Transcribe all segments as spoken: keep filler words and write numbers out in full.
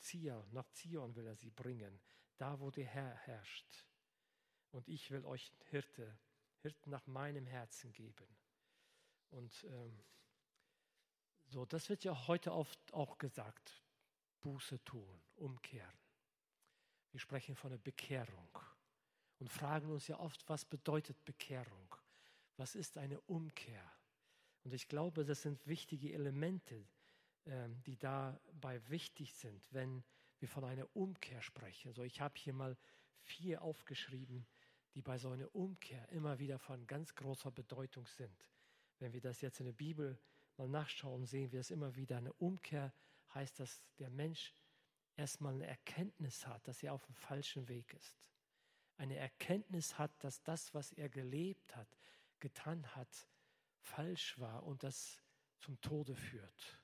Zion, nach Zion will er sie bringen, da wo der Herr herrscht. Und ich will euch Hirte, Hirten nach meinem Herzen geben. Und ähm, so, das wird ja heute oft auch gesagt, Buße tun, umkehren. Wir sprechen von der Bekehrung und fragen uns ja oft, was bedeutet Bekehrung? Was ist eine Umkehr? Und ich glaube, das sind wichtige Elemente, ähm, die dabei wichtig sind, wenn wir von einer Umkehr sprechen. So, ich habe hier mal vier aufgeschrieben, die bei so einer Umkehr immer wieder von ganz großer Bedeutung sind. Wenn wir das jetzt in der Bibel mal nachschauen, sehen wir es immer wieder. Eine Umkehr heißt, dass der Mensch erstmal eine Erkenntnis hat, dass er auf dem falschen Weg ist. Eine Erkenntnis hat, dass das, was er gelebt hat, getan hat, falsch war und das zum Tode führt.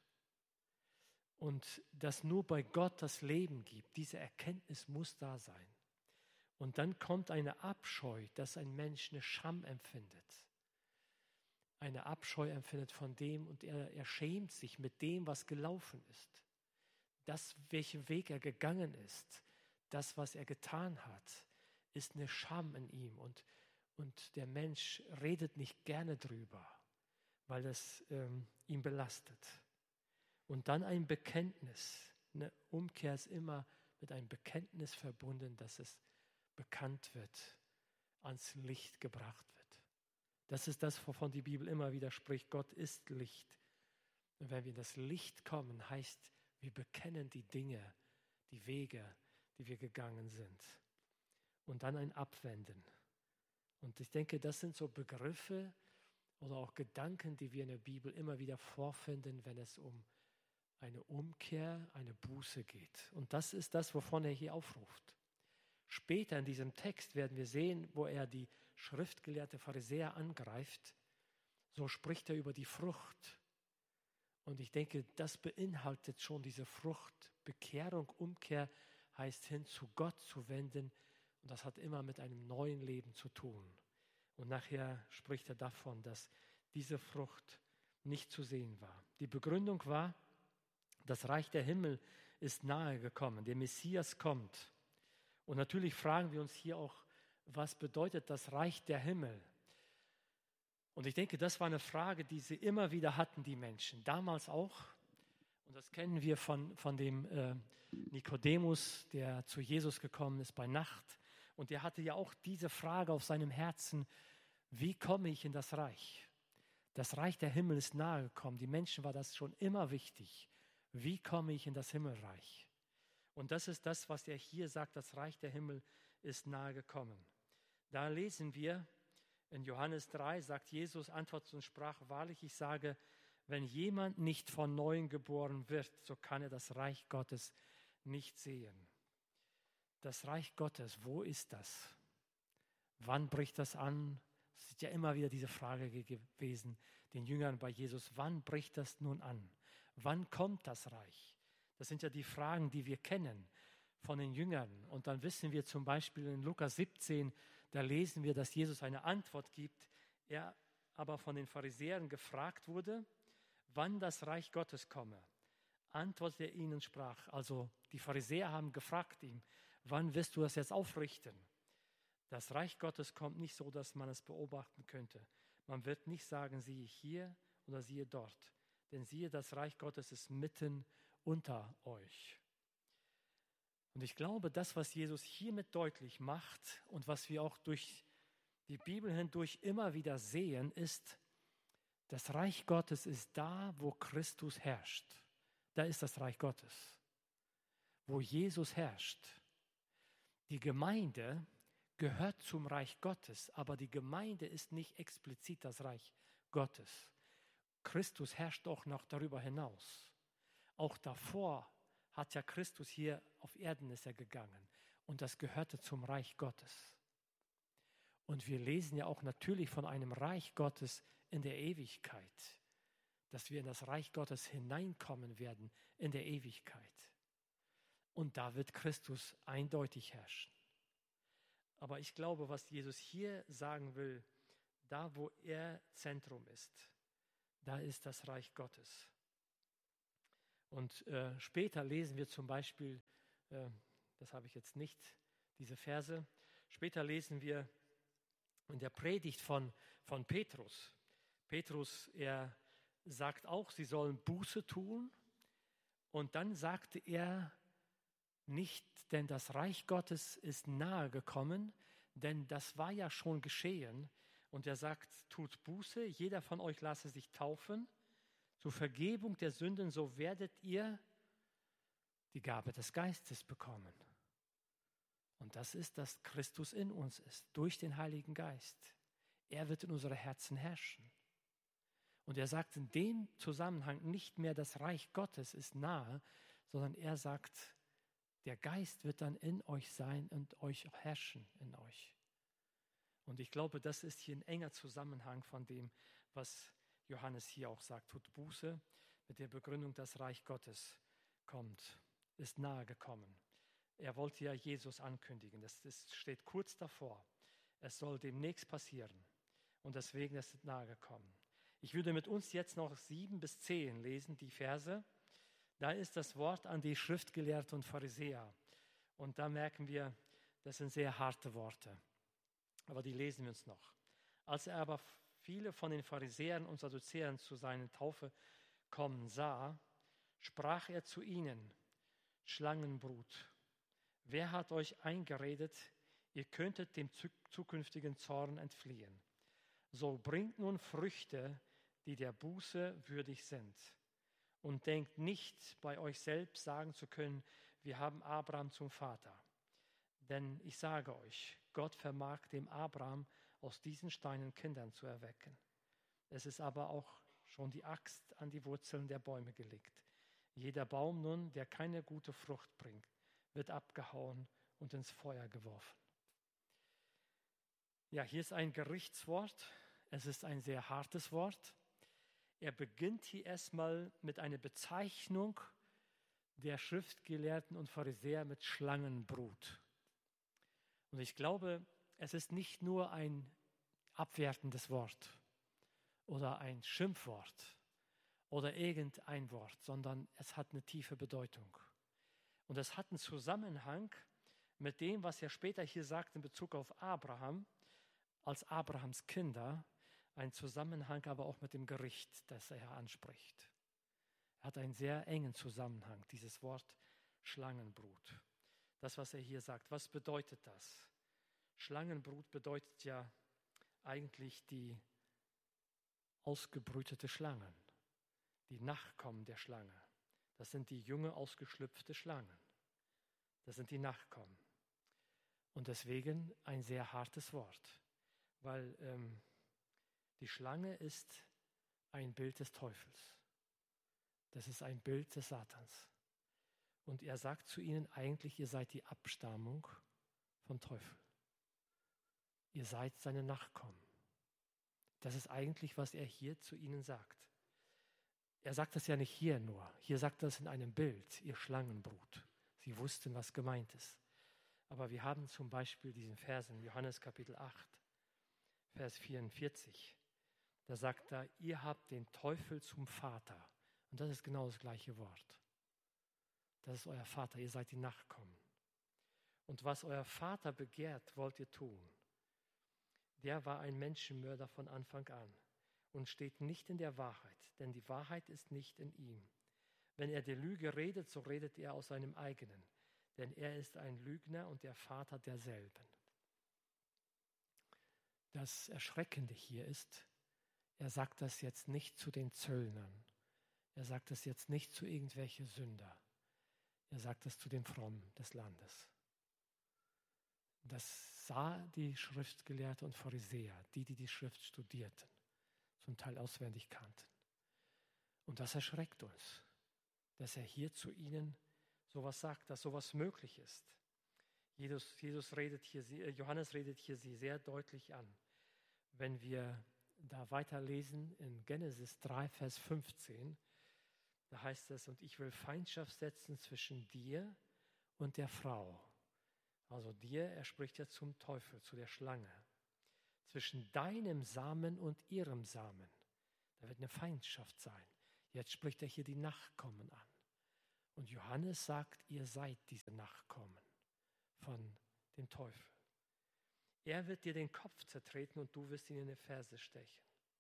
Und dass nur bei Gott das Leben gibt, diese Erkenntnis muss da sein. Und dann kommt eine Abscheu, dass ein Mensch eine Scham empfindet. Eine Abscheu empfindet von dem und er, er schämt sich mit dem, was gelaufen ist. Das, welchen Weg er gegangen ist, das, was er getan hat, ist eine Scham in ihm. Und, und der Mensch redet nicht gerne drüber, weil das ähm, ihn belastet. Und dann ein Bekenntnis. Eine Umkehr ist immer mit einem Bekenntnis verbunden, dass es bekannt wird, ans Licht gebracht wird. Das ist das, wovon die Bibel immer wieder spricht. Gott ist Licht. Und wenn wir in das Licht kommen, heißt, wir bekennen die Dinge, die Wege, die wir gegangen sind. Und dann ein Abwenden. Und ich denke, das sind so Begriffe oder auch Gedanken, die wir in der Bibel immer wieder vorfinden, wenn es um eine Umkehr, eine Buße geht. Und das ist das, wovon er hier aufruft. Später in diesem Text werden wir sehen, wo er die schriftgelehrte Pharisäer angreift. So spricht er über die Frucht. Und ich denke, das beinhaltet schon diese Frucht. Bekehrung, Umkehr heißt hin zu Gott zu wenden. Und das hat immer mit einem neuen Leben zu tun. Und nachher spricht er davon, dass diese Frucht nicht zu sehen war. Die Begründung war, das Reich der Himmel ist nahe gekommen, der Messias kommt. Und natürlich fragen wir uns hier auch, was bedeutet das Reich der Himmel? Und ich denke, das war eine Frage, die sie immer wieder hatten, die Menschen. Damals auch. Und das kennen wir von, von dem äh, Nikodemus, der zu Jesus gekommen ist bei Nacht. Und der hatte ja auch diese Frage auf seinem Herzen, wie komme ich in das Reich? Das Reich der Himmel ist nahe gekommen. Die Menschen war das schon immer wichtig. Wie komme ich in das Himmelreich? Und das ist das, was er hier sagt, das Reich der Himmel ist nahe gekommen. Da lesen wir, in Johannes drei sagt Jesus, antwortete und sprach, wahrlich, ich sage, wenn jemand nicht von Neuem geboren wird, so kann er das Reich Gottes nicht sehen. Das Reich Gottes, wo ist das? Wann bricht das an? Es ist ja immer wieder diese Frage gewesen, den Jüngern bei Jesus, wann bricht das nun an? Wann kommt das Reich? Das sind ja die Fragen, die wir kennen von den Jüngern. Und dann wissen wir zum Beispiel in Lukas siebzehn, da lesen wir, dass Jesus eine Antwort gibt. Er aber von den Pharisäern gefragt wurde, wann das Reich Gottes komme. Antwortete er ihnen und sprach, also die Pharisäer haben gefragt ihn, wann wirst du das jetzt aufrichten? Das Reich Gottes kommt nicht so, dass man es beobachten könnte. Man wird nicht sagen, siehe hier oder siehe dort. Denn siehe, das Reich Gottes ist mitten unter euch. Und ich glaube, das, was Jesus hiermit deutlich macht und was wir auch durch die Bibel hindurch immer wieder sehen, ist, das Reich Gottes ist da, wo Christus herrscht. Da ist das Reich Gottes, wo Jesus herrscht. Die Gemeinde gehört zum Reich Gottes, aber die Gemeinde ist nicht explizit das Reich Gottes. Christus herrscht auch noch darüber hinaus. Auch davor hat ja Christus hier auf Erden ist er gegangen und das gehörte zum Reich Gottes. Und wir lesen ja auch natürlich von einem Reich Gottes in der Ewigkeit, dass wir in das Reich Gottes hineinkommen werden in der Ewigkeit. Und da wird Christus eindeutig herrschen. Aber ich glaube, was Jesus hier sagen will, da wo er Zentrum ist, da ist das Reich Gottes. Und äh, später lesen wir zum Beispiel, äh, das habe ich jetzt nicht, diese Verse, später lesen wir in der Predigt von, von Petrus. Petrus, er sagt auch, sie sollen Buße tun. Und dann sagte er nicht, denn das Reich Gottes ist nahe gekommen, denn das war ja schon geschehen. Und er sagt, tut Buße, jeder von euch lasse sich taufen zur Vergebung der Sünden, so werdet ihr die Gabe des Geistes bekommen. Und das ist, dass Christus in uns ist, durch den Heiligen Geist. Er wird in unsere Herzen herrschen. Und er sagt in dem Zusammenhang nicht mehr, das Reich Gottes ist nahe, sondern er sagt, der Geist wird dann in euch sein und euch herrschen in euch. Und ich glaube, das ist hier ein enger Zusammenhang von dem, was Johannes hier auch sagt. Tut Buße mit der Begründung, das Reich Gottes kommt, ist nahe gekommen. Er wollte ja Jesus ankündigen. Das, das steht kurz davor. Es soll demnächst passieren. Und deswegen ist es nahe gekommen. Ich würde mit uns jetzt noch sieben bis zehn lesen, die Verse. Da ist das Wort an die Schriftgelehrten und Pharisäer. Und da merken wir, das sind sehr harte Worte. Aber die lesen wir uns noch. Als er aber viele von den Pharisäern und Sadduzäern zu seiner Taufe kommen sah, sprach er zu ihnen, Schlangenbrut, wer hat euch eingeredet, ihr könntet dem zukünftigen Zorn entfliehen? So bringt nun Früchte, die der Buße würdig sind. Und denkt nicht, bei euch selbst sagen zu können, wir haben Abraham zum Vater. Denn ich sage euch, Gott vermag dem Abraham aus diesen Steinen Kindern zu erwecken. Es ist aber auch schon die Axt an die Wurzeln der Bäume gelegt. Jeder Baum nun, der keine gute Frucht bringt, wird abgehauen und ins Feuer geworfen. Ja, hier ist ein Gerichtswort. Es ist ein sehr hartes Wort. Er beginnt hier erstmal mit einer Bezeichnung der Schriftgelehrten und Pharisäer mit Schlangenbrut. Und ich glaube, es ist nicht nur ein abwertendes Wort oder ein Schimpfwort oder irgendein Wort, sondern es hat eine tiefe Bedeutung. Und es hat einen Zusammenhang mit dem, was er später hier sagt in Bezug auf Abraham, als Abrahams Kinder, ein Zusammenhang aber auch mit dem Gericht, das er anspricht. Er hat einen sehr engen Zusammenhang, dieses Wort Schlangenbrut. Das, was er hier sagt, was bedeutet das? Schlangenbrut bedeutet ja eigentlich die ausgebrütete Schlangen, die Nachkommen der Schlange. Das sind die junge, ausgeschlüpfte Schlangen. Das sind die Nachkommen. Und deswegen ein sehr hartes Wort, weil ähm, die Schlange ist ein Bild des Teufels. Das ist ein Bild des Satans. Und er sagt zu ihnen eigentlich, ihr seid die Abstammung vom Teufel. Ihr seid seine Nachkommen. Das ist eigentlich, was er hier zu ihnen sagt. Er sagt das ja nicht hier nur. Hier sagt er es in einem Bild, ihr Schlangenbrut. Sie wussten, was gemeint ist. Aber wir haben zum Beispiel diesen Vers in Johannes Kapitel acht, Vers vierundvierzig. Da sagt er, ihr habt den Teufel zum Vater. Und das ist genau das gleiche Wort. Das ist euer Vater, ihr seid die Nachkommen. Und was euer Vater begehrt, wollt ihr tun. Der war ein Menschenmörder von Anfang an und steht nicht in der Wahrheit, denn die Wahrheit ist nicht in ihm. Wenn er der Lüge redet, so redet er aus seinem eigenen, denn er ist ein Lügner und der Vater derselben. Das Erschreckende hier ist, er sagt das jetzt nicht zu den Zöllnern. Er sagt das jetzt nicht zu irgendwelchen Sünder. Er sagt das zu den Frommen des Landes. Das sah die Schriftgelehrten und Pharisäer, die, die die Schrift studierten, zum Teil auswendig kannten. Und das erschreckt uns, dass er hier zu ihnen sowas sagt, dass sowas möglich ist. Jesus, Jesus redet hier, Johannes redet hier sie sehr deutlich an. Wenn wir da weiterlesen in Genesis drei, Vers fünfzehn, da heißt es, und ich will Feindschaft setzen zwischen dir und der Frau. Also dir, er spricht ja zum Teufel, zu der Schlange. Zwischen deinem Samen und ihrem Samen. Da wird eine Feindschaft sein. Jetzt spricht er hier die Nachkommen an. Und Johannes sagt, ihr seid diese Nachkommen von dem Teufel. Er wird dir den Kopf zertreten und du wirst ihn in die Ferse stechen.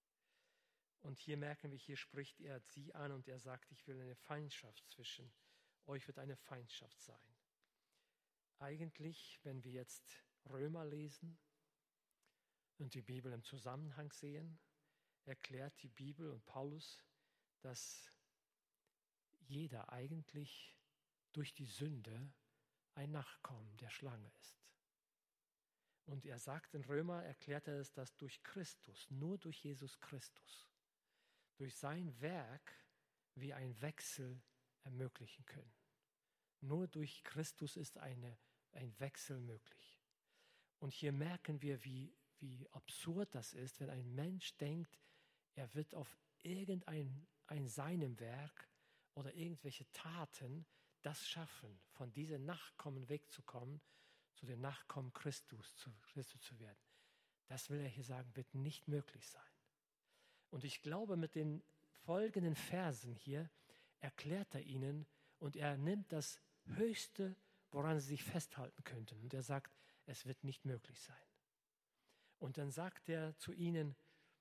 Und hier merken wir, hier spricht er sie an und er sagt, ich will eine Feindschaft zwischen euch, wird eine Feindschaft sein. Eigentlich, wenn wir jetzt Römer lesen und die Bibel im Zusammenhang sehen, erklärt die Bibel und Paulus, dass jeder eigentlich durch die Sünde ein Nachkommen der Schlange ist. Und er sagt in Römer, erklärt er es, dass durch Christus, nur durch Jesus Christus, durch sein Werk wir einen Wechsel ermöglichen können. Nur durch Christus ist eine, ein Wechsel möglich. Und hier merken wir, wie, wie absurd das ist, wenn ein Mensch denkt, er wird auf irgendein ein seinem Werk oder irgendwelche Taten das schaffen, von diesen Nachkommen wegzukommen, zu den Nachkommen Christus zu, Christus zu werden. Das will er hier sagen, wird nicht möglich sein. Und ich glaube, mit den folgenden Versen hier erklärt er ihnen und er nimmt das Höchste, woran sie sich festhalten könnten. Und er sagt, es wird nicht möglich sein. Und dann sagt er zu ihnen,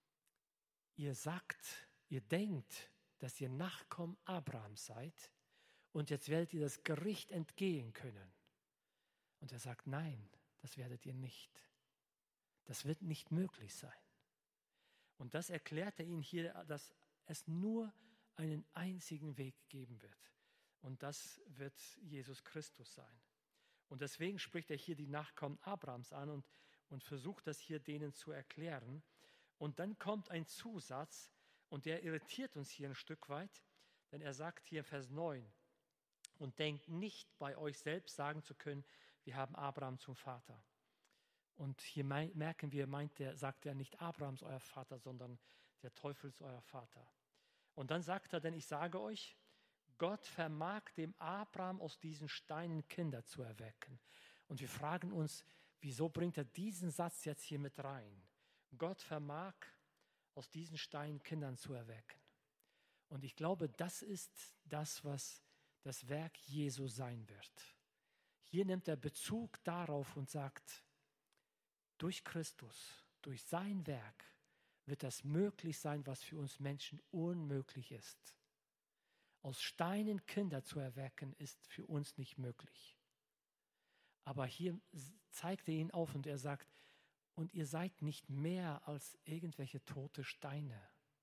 ihr sagt, ihr denkt, dass ihr Nachkommen Abrahams seid und jetzt werdet ihr das Gericht entgehen können. Und er sagt, nein, das werdet ihr nicht. Das wird nicht möglich sein. Und das erklärt er ihnen hier, dass es nur einen einzigen Weg geben wird. Und das wird Jesus Christus sein. Und deswegen spricht er hier die Nachkommen Abrahams an und, und versucht das hier denen zu erklären. Und dann kommt ein Zusatz und der irritiert uns hier ein Stück weit, denn er sagt hier in Vers neun, und denkt nicht bei euch selbst sagen zu können, wir haben Abraham zum Vater. Und hier merken wir, meint der, sagt er nicht Abraham ist euer Vater, sondern der Teufel ist euer Vater. Und dann sagt er, denn ich sage euch, Gott vermag dem Abraham aus diesen Steinen Kinder zu erwecken. Und wir fragen uns, wieso bringt er diesen Satz jetzt hier mit rein? Gott vermag aus diesen Steinen Kindern zu erwecken. Und ich glaube, das ist das, was das Werk Jesu sein wird. Hier nimmt er Bezug darauf und sagt, durch Christus, durch sein Werk wird das möglich sein, was für uns Menschen unmöglich ist. Aus Steinen Kinder zu erwecken, ist für uns nicht möglich. Aber hier zeigt er ihn auf und er sagt, und ihr seid nicht mehr als irgendwelche tote Steine.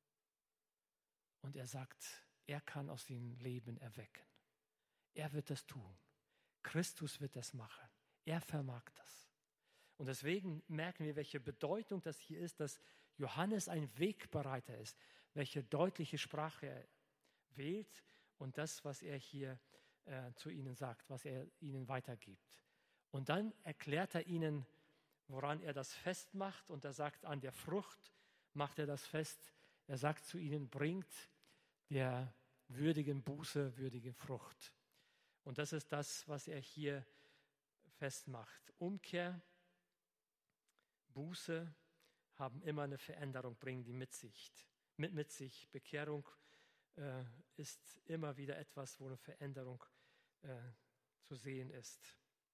Und er sagt, er kann aus ihnen Leben erwecken. Er wird das tun. Christus wird das machen. Er vermag das. Und deswegen merken wir, welche Bedeutung das hier ist, dass Johannes ein Wegbereiter ist, welche deutliche Sprache er wählt und das, was er hier äh, zu ihnen sagt, was er ihnen weitergibt. Und dann erklärt er ihnen, woran er das festmacht. Und er sagt, an der Frucht macht er das fest. Er sagt zu ihnen, bringt der würdigen Buße, würdige Frucht. Und das ist das, was er hier festmacht. Umkehr, Buße haben immer eine Veränderung, bringen die mit sich. Mit, mit sich. Bekehrung äh, ist immer wieder etwas, wo eine Veränderung äh, zu sehen ist.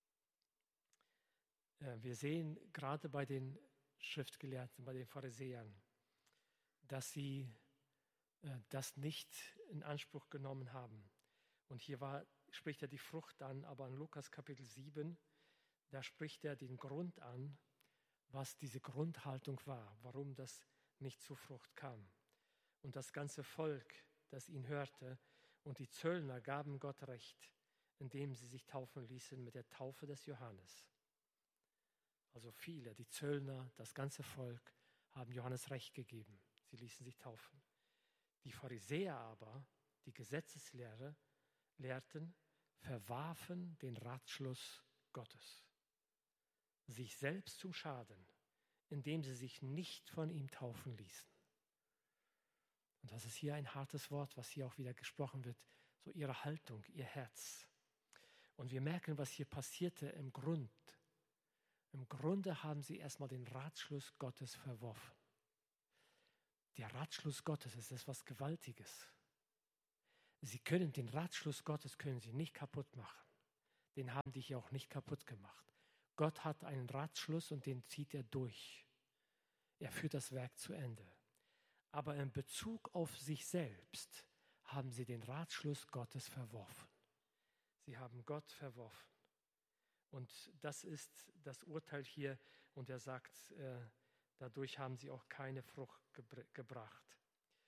Äh, wir sehen gerade bei den Schriftgelehrten, bei den Pharisäern, dass sie äh, das nicht in Anspruch genommen haben. Und hier war, spricht er die Frucht an, aber in Lukas Kapitel sieben, da spricht er den Grund an, was diese Grundhaltung war, warum das nicht zur Frucht kam. Und das ganze Volk, das ihn hörte, und die Zöllner gaben Gott Recht, indem sie sich taufen ließen mit der Taufe des Johannes. Also viele, die Zöllner, das ganze Volk, haben Johannes Recht gegeben. Sie ließen sich taufen. Die Pharisäer aber, die Gesetzeslehrer, lehrten, verwarfen den Ratschluss Gottes, sich selbst zum Schaden, indem sie sich nicht von ihm taufen ließen. Und das ist hier ein hartes Wort, was hier auch wieder gesprochen wird, so ihre Haltung, ihr Herz. Und wir merken, was hier passierte im Grund. Im Grunde haben sie erstmal den Ratschluss Gottes verworfen. Der Ratschluss Gottes ist etwas Gewaltiges. Sie können den Ratschluss Gottes können sie nicht kaputt machen. Den haben die hier auch nicht kaputt gemacht. Gott hat einen Ratschluss und den zieht er durch. Er führt das Werk zu Ende. Aber in Bezug auf sich selbst haben sie den Ratschluss Gottes verworfen. Sie haben Gott verworfen. Und das ist das Urteil hier. Und er sagt, äh, dadurch haben sie auch keine Frucht gebr- gebracht.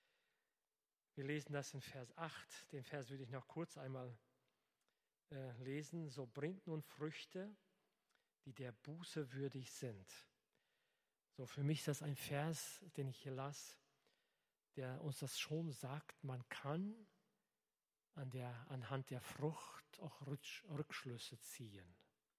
Wir lesen das in Vers acht. Den Vers würde ich noch kurz einmal äh, lesen. So bringt nun Früchte, die der Buße würdig sind. So, für mich ist das ein Vers, den ich hier las, der uns das schon sagt, man kann an der, anhand der Frucht auch Rückschlüsse ziehen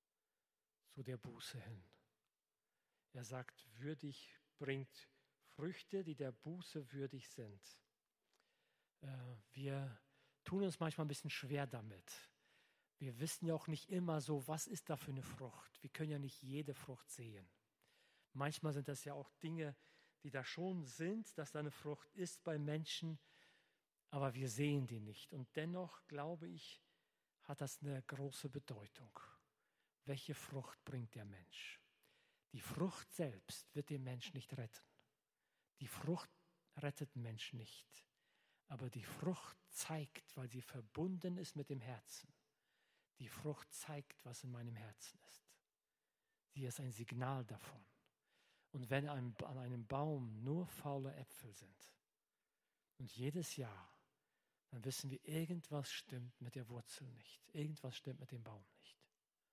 zu der Buße hin. Er sagt, würdig bringt Früchte, die der Buße würdig sind. Äh, wir tun uns manchmal ein bisschen schwer damit. Wir wissen ja auch nicht immer so, was ist da für eine Frucht. Wir können ja nicht jede Frucht sehen. Manchmal sind das ja auch Dinge, die da schon sind, dass da eine Frucht ist bei Menschen, aber wir sehen die nicht. Und dennoch, glaube ich, hat das eine große Bedeutung. Welche Frucht bringt der Mensch? Die Frucht selbst wird den Menschen nicht retten. Die Frucht rettet den Menschen nicht. Aber die Frucht zeigt, weil sie verbunden ist mit dem Herzen. Die Frucht zeigt, was in meinem Herzen ist. Sie ist ein Signal davon. Und wenn an einem Baum nur faule Äpfel sind und jedes Jahr, dann wissen wir, irgendwas stimmt mit der Wurzel nicht. Irgendwas stimmt mit dem Baum nicht.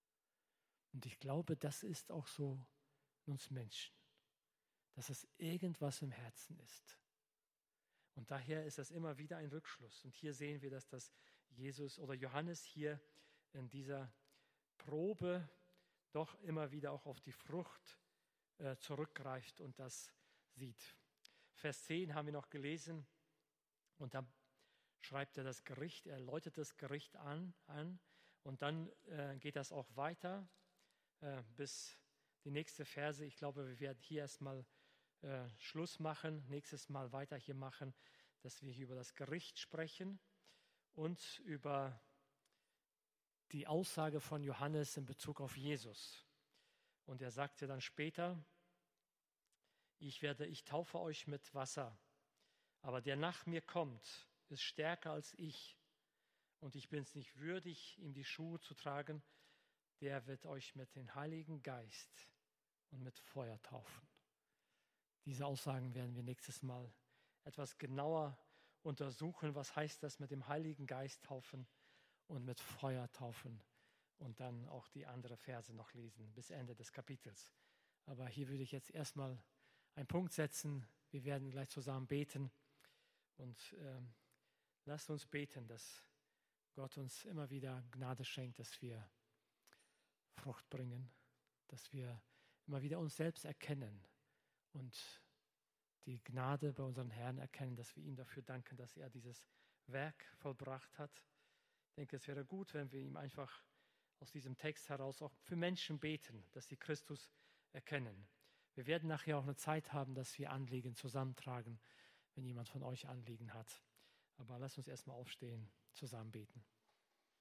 Und ich glaube, das ist auch so in uns Menschen, dass es irgendwas im Herzen ist. Und daher ist das immer wieder ein Rückschluss. Und hier sehen wir, dass das Jesus oder Johannes hier in dieser Probe doch immer wieder auch auf die Frucht äh, zurückgreift und das sieht. Vers zehn haben wir noch gelesen und da schreibt er das Gericht, er läutet das Gericht an, an und dann äh, geht das auch weiter äh, bis die nächste Verse. Ich glaube, wir werden hier erstmal äh, Schluss machen, nächstes Mal weiter hier machen, dass wir hier über das Gericht sprechen und über die Aussage von Johannes in Bezug auf Jesus. Und er sagte dann später, ich werde, ich taufe euch mit Wasser, aber der nach mir kommt, ist stärker als ich und ich bin es nicht würdig, ihm die Schuhe zu tragen, der wird euch mit dem Heiligen Geist und mit Feuer taufen. Diese Aussagen werden wir nächstes Mal etwas genauer untersuchen. Was heißt das mit dem Heiligen Geist taufen und mit Feuer taufen? Und dann auch die anderen Verse noch lesen bis Ende des Kapitels. Aber hier würde ich jetzt erstmal einen Punkt setzen. Wir werden gleich zusammen beten. Und ähm, lasst uns beten, dass Gott uns immer wieder Gnade schenkt, dass wir Frucht bringen, dass wir immer wieder uns selbst erkennen und die Gnade bei unseren Herrn erkennen, dass wir ihm dafür danken, dass er dieses Werk vollbracht hat. Ich denke, es wäre gut, wenn wir ihm einfach aus diesem Text heraus auch für Menschen beten, dass sie Christus erkennen. Wir werden nachher auch eine Zeit haben, dass wir Anliegen zusammentragen, wenn jemand von euch Anliegen hat. Aber lasst uns erstmal aufstehen, zusammen beten.